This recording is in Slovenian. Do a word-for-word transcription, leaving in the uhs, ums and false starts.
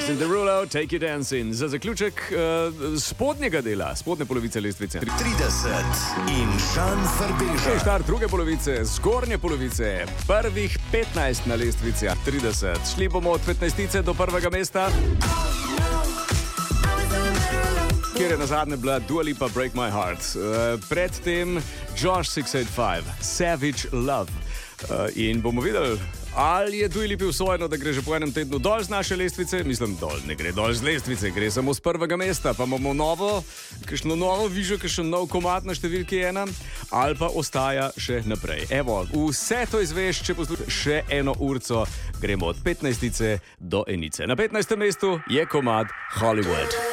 Jason Derulo, Take You Dancing. Za zaključek uh, spodnjega dela, spodnje polovice lestvice. trideset in Žan Farbeža. Štart druge polovice, zgornje polovice, prvih petnajst na lestvici, trideset. Šli bomo od petnajstice do prvega mesta, kjer je na zadnje bila Dua Lipa Break My Heart. Uh, predtem Josh šest osem pet, Savage Love. Uh, in bomo videli, ali je Dua Lipi usvojeno, da gre že po enem tednu dol z naše lestvice. Mislim, dol, ne gre dol z lestvice, gre samo z prvega mesta. Pa imamo novo, kakšno novo vižo, kakšen nov komad na številki ena, ali pa ostaja še naprej. Evo, vse to izveš, če poslušaš še eno urco. Gremo od petnajstice do enice. Na petnajstem mestu je komad Hollywood.